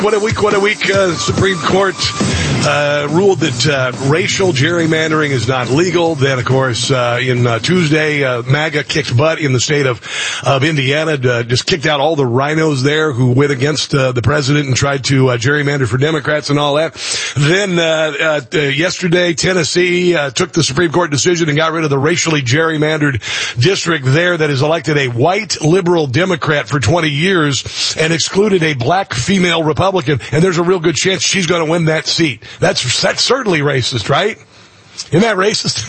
What a week. Supreme Court ruled that racial gerrymandering is not legal. Then, of course, in Tuesday, MAGA kicked butt in the state of Indiana, just kicked out all the rhinos there who went against the president and tried to gerrymander for Democrats and all that. Then yesterday, Tennessee took the Supreme Court decision and got rid of the racially gerrymandered district there that has elected a white liberal Democrat for 20 years and excluded a black female Republican. And there's a real good chance she's going to win that seat. That's certainly racist, right? Isn't that racist?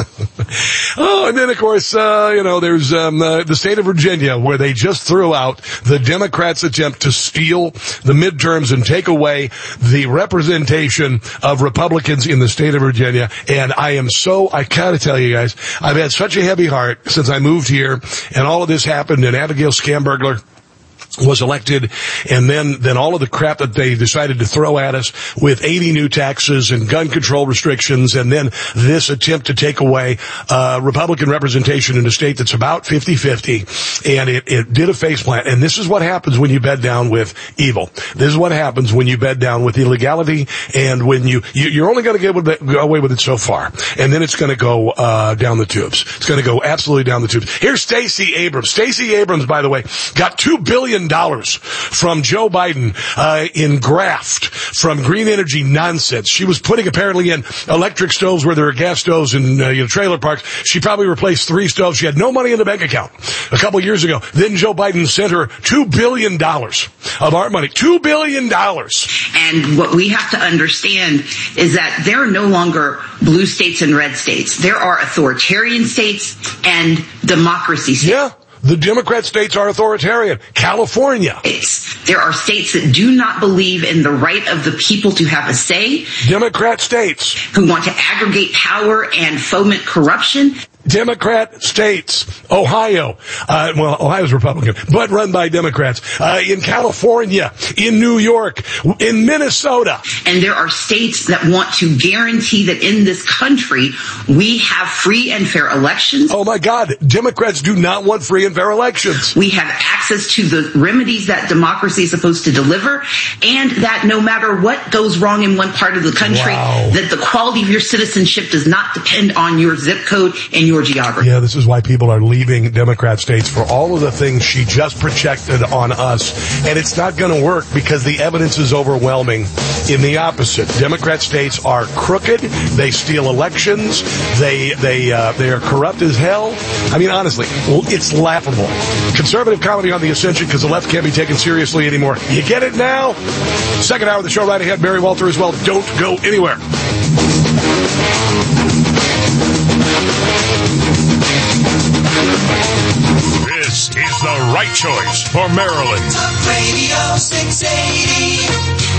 Oh, and then, of course, there's the state of Virginia, where they just threw out the Democrats' attempt to steal the midterms and take away the representation of Republicans in the state of Virginia. And I gotta tell you guys, I've had such a heavy heart since I moved here, and all of this happened, and Abigail Schamberger was elected, and then all of the crap that they decided to throw at us with 80 new taxes and gun control restrictions, and then this attempt to take away Republican representation in a state that's about 50-50, and it did a faceplant. And this is what happens when you bed down with evil. This is what happens when you bed down with illegality, and when you're only going to get away with it so far, and then it's going to go down the tubes. It's going to go absolutely down the tubes. Here's Stacey Abrams. Stacey Abrams, by the way, got $2 billion from Joe Biden in graft from green energy nonsense. She was putting apparently in electric stoves where there are gas stoves in trailer parks. She probably replaced 3 stoves. She had no money in the bank account a couple years ago. Then Joe Biden sent her $2 billion of our money. $2 billion. And what we have to understand is that there are no longer blue states and red states. There are authoritarian states and democracy states. Yeah. The Democrat states are authoritarian. California. There are states that do not believe in the right of the people to have a say. Democrat states. Who want to aggregate power and foment corruption. Democrat states. Ohio. Ohio's Republican, but run by Democrats. In California, in New York, in Minnesota. And there are states that want to guarantee that in this country, we have free and fair elections. Oh my God. Democrats do not want free and fair elections. We have access to the remedies that democracy is supposed to deliver, and that no matter what goes wrong in one part of the country, that the quality of your citizenship does not depend on your zip code and your geography. Yeah, this is why people are leaving Democrat states, for all of the things she just projected on us. And it's not going to work because the evidence is overwhelming in the opposite. Democrat states are crooked. They steal elections. They are corrupt as hell. I mean, honestly, it's laughable. Conservative comedy on the Ascension, because the left can't be taken seriously anymore. You get it now? Second hour of the show right ahead. Barry Walter as well. Don't go anywhere. This is the right choice for Maryland. Talk Radio 680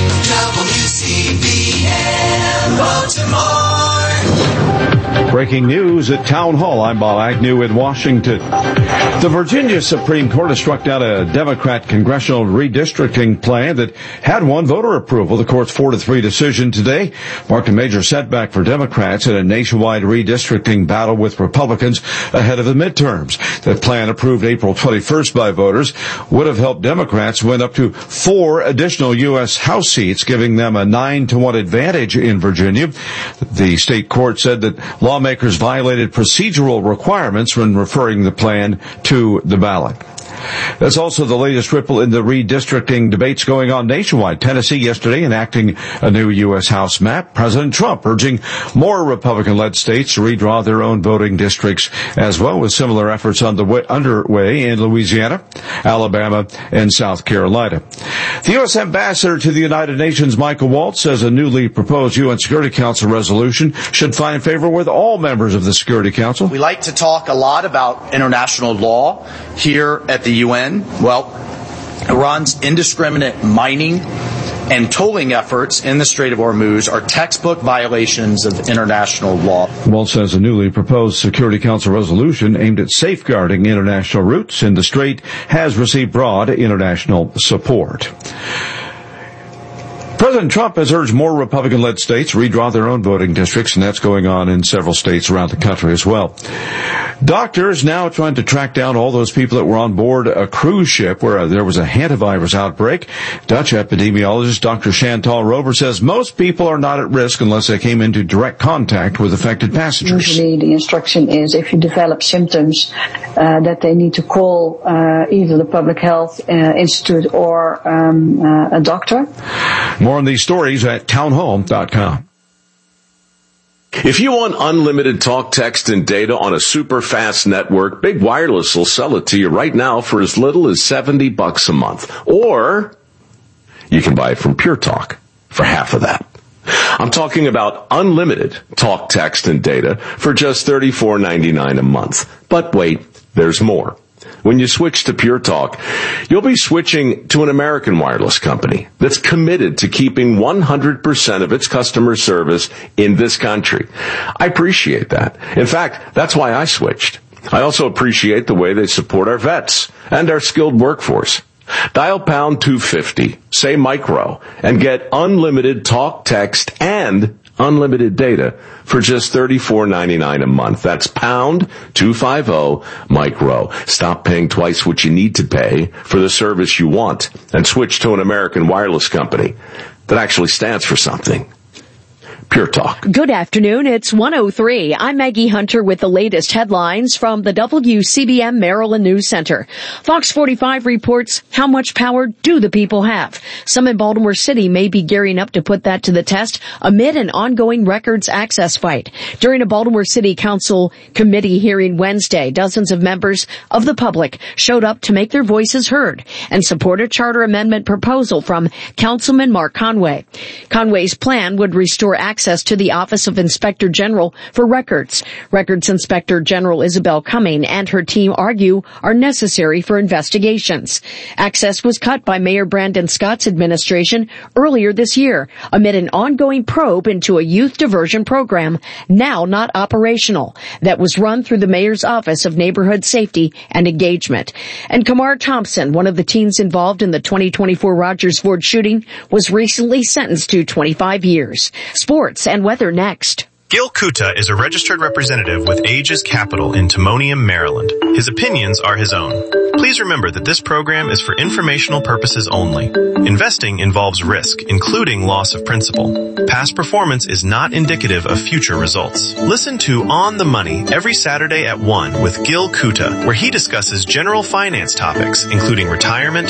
WCBM Baltimore. Breaking news at Town Hall. I'm Bob Agnew in Washington. The Virginia Supreme Court has struck down a Democrat congressional redistricting plan that had won voter approval. The court's 4-3 decision today marked a major setback for Democrats in a nationwide redistricting battle with Republicans ahead of the midterms. The plan, approved April 21st by voters, would have helped Democrats win up to 4 additional U.S. House seats, giving them a 9-1 advantage in Virginia. The state court said that lawmakers violated procedural requirements when referring the plan to the ballot. There's also the latest ripple in the redistricting debates going on nationwide. Tennessee yesterday enacting a new U.S. House map. President Trump urging more Republican-led states to redraw their own voting districts, as well, with similar efforts underway in Louisiana, Alabama, and South Carolina. The U.S. Ambassador to the United Nations, Michael Waltz, says a newly proposed UN Security Council resolution should find favor with all members of the Security Council. We like to talk a lot about international law here at the UN. Well, Iran's indiscriminate mining and tolling efforts in the Strait of Hormuz are textbook violations of international law. Waltz says a newly proposed Security Council resolution aimed at safeguarding international routes in the Strait has received broad international support. President Trump has urged more Republican-led states redraw their own voting districts, and that's going on in several states around the country as well. Doctors now trying to track down all those people that were on board a cruise ship where there was a hantavirus outbreak. Dutch epidemiologist Dr. Chantal Rover says most people are not at risk unless they came into direct contact with affected passengers. Usually the instruction is if you develop symptoms that they need to call either the Public Health Institute or a doctor. More on these stories at townhall.com. If you want unlimited talk, text, and data on a super fast network, Big Wireless will sell it to you right now for as little as $70 a month. Or you can buy it from Pure Talk for half of that. I'm talking about unlimited talk, text, and data for just $34.99 a month. But wait, there's more. When you switch to Pure Talk, you'll be switching to an American wireless company that's committed to keeping 100% of its customer service in this country. I appreciate that. In fact, that's why I switched. I also appreciate the way they support our vets and our skilled workforce. Dial pound 250, say micro, and get unlimited talk, text, and unlimited data for just $34.99 a month. That's pound 250 micro. Stop paying twice what you need to pay for the service you want and switch to an American wireless company that actually stands for something. Pure Talk. Good afternoon. It's 1:03. I'm Maggie Hunter with the latest headlines from the WCBM Maryland News Center. Fox 45 reports how much power do the people have. Some in Baltimore City may be gearing up to put that to the test amid an ongoing records access fight. During a Baltimore City Council committee hearing Wednesday, dozens of members of the public showed up to make their voices heard and support a charter amendment proposal from Councilman Mark Conway. Conway's plan would restore access to the Office of Inspector General for records. Records Inspector General Isabel Cumming and her team argue are necessary for investigations. Access was cut by Mayor Brandon Scott's administration earlier this year amid an ongoing probe into a youth diversion program, now not operational, that was run through the mayor's Office of Neighborhood Safety and Engagement. And Kamar Thompson, one of the teens involved in the 2024 Rogers Ford shooting, was recently sentenced to 25 years. Sports and weather next. Gil Kuta is a registered representative with Aegis Capital in Timonium, Maryland. His opinions are his own. Please remember that this program is for informational purposes only. Investing involves risk, including loss of principal. Past performance is not indicative of future results. Listen to On the Money every Saturday at 1 with Gil Kuta, where he discusses general finance topics, including retirement,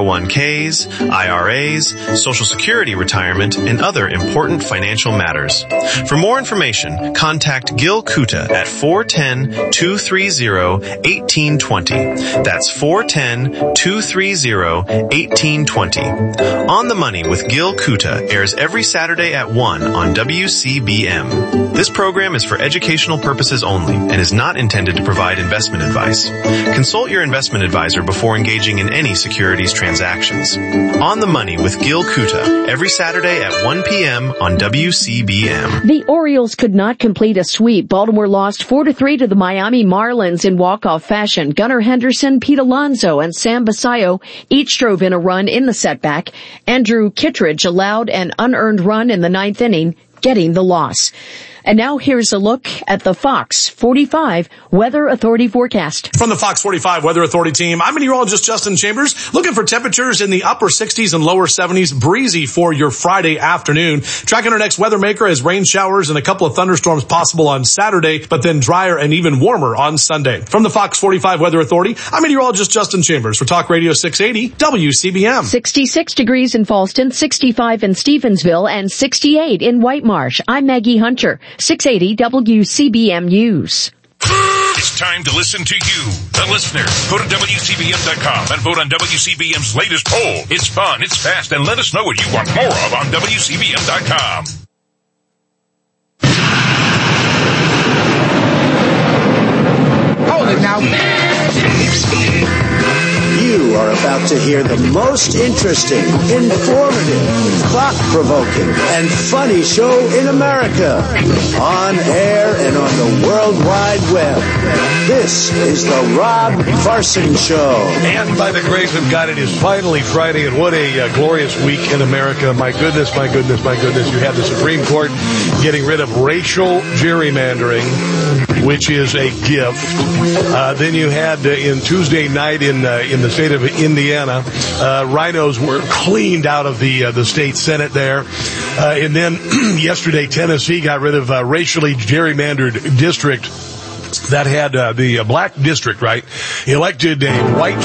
401ks, IRAs, Social Security retirement, and other important financial matters. For more information, contact Gil Kuta at 410-230-1820. That's 410-230-1820. On the Money with Gil Kuta airs every Saturday at 1 on WCBM. This program is for educational purposes only and is not intended to provide investment advice. Consult your investment advisor before engaging in any securities transactions. On the Money with Gil Kuta every Saturday at 1 p.m. on WCBM. The Orioles could not complete a sweep. Baltimore lost 4-3 to the Miami Marlins in walk-off fashion. Gunnar Henderson, Pete Alonso, and Sam Basayo each drove in a run in the setback. Andrew Kittredge allowed an unearned run in the ninth inning, getting the loss. And now here's a look at the Fox 45 Weather Authority forecast. From the Fox 45 Weather Authority team, I'm meteorologist Justin Chambers, looking for temperatures in the upper 60s and lower 70s, breezy for your Friday afternoon. Tracking our next weather maker as rain showers and a couple of thunderstorms possible on Saturday, but then drier and even warmer on Sunday. From the Fox 45 Weather Authority, I'm meteorologist Justin Chambers for Talk Radio 680 WCBM. 66 degrees in Falston, 65 in Stevensville, and 68 in White Marsh. I'm Maggie Hunter. 680 WCBM News. It's time to listen to you, the listener. Go to WCBM.com and vote on WCBM's latest poll. It's fun, it's fast, and let us know what you want more of on WCBM.com. Hold it now. You are about to hear the most interesting, informative, thought-provoking, and funny show in America. On air and on the World Wide Web. This is the Rob Carson Show. And by the grace of God, it is finally Friday, and what a glorious week in America. My goodness, my goodness, my goodness. You had the Supreme Court getting rid of racial gerrymandering, which is a gift. Then you had in Tuesday night in the state of Indiana, rhinos were cleaned out of the state Senate there. And then yesterday, Tennessee got rid of a racially gerrymandered district that had the black district, right? Elected a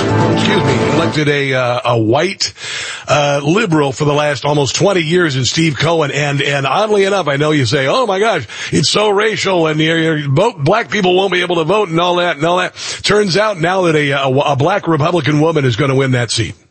white liberal for the last almost 20 years in Steve Cohen. And oddly enough, I know you say, oh my gosh, it's so racial and black people won't be able to vote and all that. Turns out now that a black Republican woman is going to win that seat.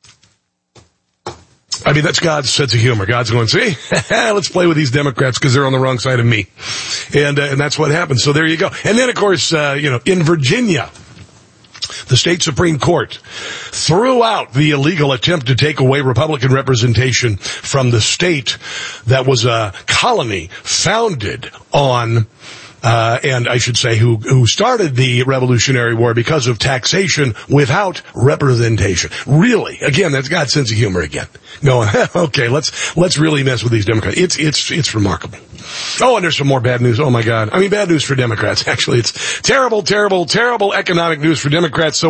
I mean, that's God's sense of humor. God's going, see, let's play with these Democrats because they're on the wrong side of me. And that's what happened. So there you go. And then, of course, in Virginia, the state Supreme Court threw out the illegal attempt to take away Republican representation from the state that was a colony founded on and I should say who started the Revolutionary War because of taxation without representation. Really, again, that's God's sense of humor again. Going, okay, let's really mess with these Democrats. It's remarkable. Oh, and there's some more bad news. Oh my God. I mean, bad news for Democrats. Actually, it's terrible, terrible, terrible economic news for Democrats. So